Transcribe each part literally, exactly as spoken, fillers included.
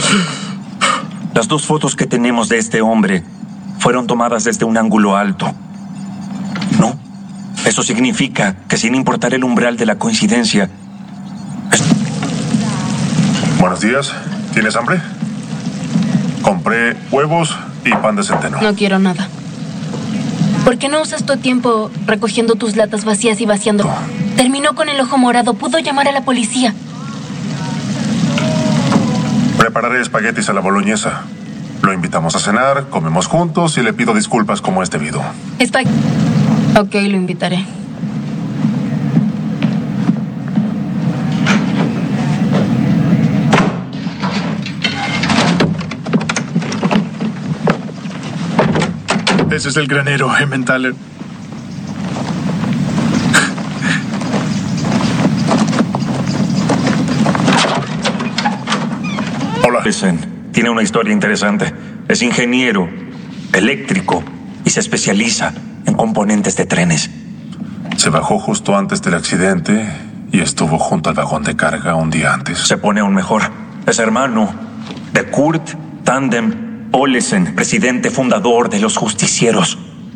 Las dos fotos que tenemos de este hombre fueron tomadas desde un ángulo alto. ¿No? Eso significa que sin importar el umbral de la coincidencia... Es... Buenos días. ¿Tienes hambre? Compré huevos y pan de centeno. No quiero nada. ¿Por qué no usas tu tiempo recogiendo tus latas vacías y vaciando? No. Terminó con el ojo morado. Pudo llamar a la policía. Prepararé espaguetis a la boloñesa. Lo invitamos a cenar, comemos juntos y le pido disculpas como es debido. Espa... Ok, lo invitaré. Ese es el granero, Emmentaler. Hola. Listen, tiene una historia interesante. Es ingeniero eléctrico y se especializa en componentes de trenes. Se bajó justo antes del accidente y estuvo junto al vagón de carga un día antes. Se pone aún mejor. Es hermano de Kurt Tandem Olesen, presidente fundador de los Justicieros.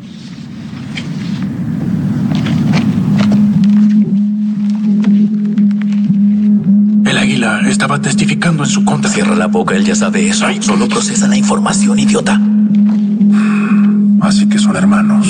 El águila estaba testificando en su contra. Cierra la boca, él ya sabe eso. Ay, Solo procesa la información, idiota. Así que son hermanos.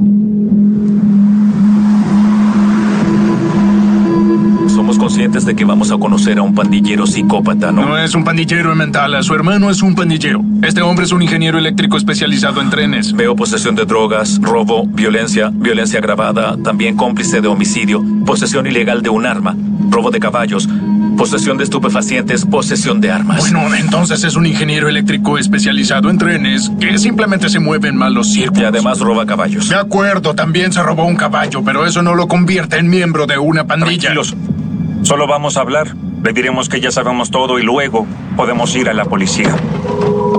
Somos conscientes de que vamos a conocer a un pandillero psicópata, ¿no? No es un pandillero Emmentaler, su hermano es un pandillero. Este hombre es un ingeniero eléctrico especializado en trenes. Veo posesión de drogas, robo, violencia, violencia agravada, también cómplice de homicidio, posesión ilegal de un arma, robo de caballos, posesión de estupefacientes, posesión de armas. Bueno, entonces es un ingeniero eléctrico especializado en trenes que simplemente se mueve en malos círculos. Y además roba caballos. De acuerdo, también se robó un caballo, pero eso no lo convierte en miembro de una pandilla. Tranquilos. Solo vamos a hablar. Le diremos que ya sabemos todo y luego podemos ir a la policía.